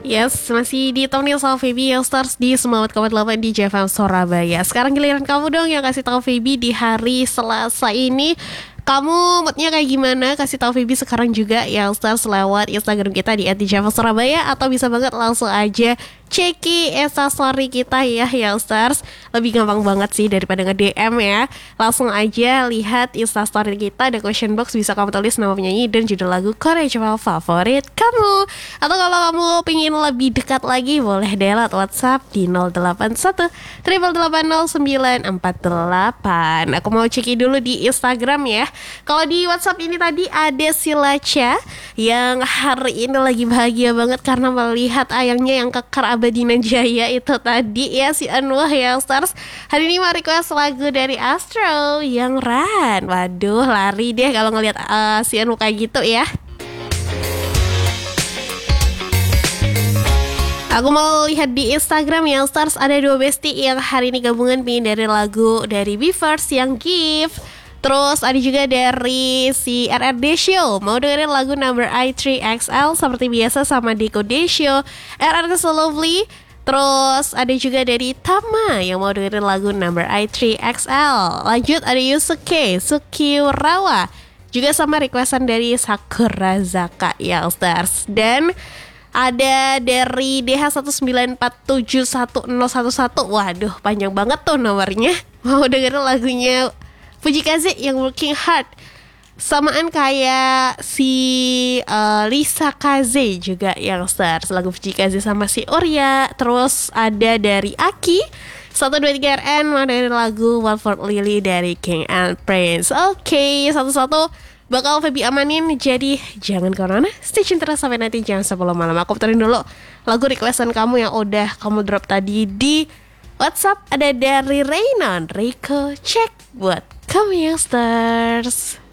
Yes, masih ditemani sama Feby yang stars di 98,8 di JFM Surabaya. Sekarang giliran kamu dong yang kasih tahu Feby di hari Selasa ini. Kamu moodnya kayak gimana? Kasih tahu Feby sekarang juga yang stars lewat Instagram kita di @JFM Surabaya, atau bisa banget langsung aja ceki Instastory kita ya yang stars. Lebih gampang banget sih daripada nge-DM ya. Langsung aja lihat Instastory kita, ada question box, bisa kamu tulis nama penyanyi dan judul lagu Korea Channel favorit kamu. Atau kalau kamu pengen lebih dekat lagi, boleh download WhatsApp di 081 888 0948. Aku mau ceki dulu di Instagram ya. Kalau di WhatsApp ini tadi ada si Laca yang hari ini lagi bahagia banget karena melihat ayangnya yang kekar Abadinan Jaya itu tadi ya, si Anwar yang stars. Hari ini mau request lagu dari Astro yang Run. Waduh, lari deh kalau ngelihat si Anwar kayak gitu ya. Aku mau lihat di Instagram yang stars, ada dua bestie yang hari ini gabungan pingin dari lagu dari BE:FIRST yang Give. Terus ada juga dari si RRD Show, mau dengerin lagu Number I3XL seperti biasa sama Deko Desho. RRD So Lovely. Terus ada juga dari Tama yang mau dengerin lagu Number I3XL. Lanjut ada Yusuke Sukiurawa, juga sama requestan dari Sakura Zaka yang stars. Dan ada dari DH194711011. Waduh, panjang banget tuh nomornya. Mau dengerin lagunya Fujikaze yang Working Hard, samaan kayak si Lisa Kaze juga yang stars, lagu Fujikaze sama si Orya. Terus ada dari Aki 123RN mau dengerin lagu One for Lily dari King and Prince. Oke, satu-satu bakal Feby amanin, jadi jangan kemana-mana, stay tune terus sampai nanti jam 10 malam. Aku puterin dulu lagu requestan kamu yang udah kamu drop tadi di WhatsApp. Ada dari Reynon Rico, cek buat kamu yang stars.